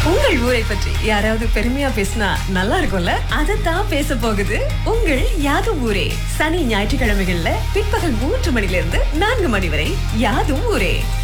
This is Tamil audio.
உங்கள் ஊரை பற்றி யாராவது பெருமையா பேசினா நல்லா இருக்கும்ல? அதைத்தான் பேச போகுது உங்கள் யாதும் ஊரே. சனி ஞாயிற்றுக்கிழமைகள்ல பிற்பகல் 3 மணிலிருந்து 4 மணி வரை யாதும் ஊரே.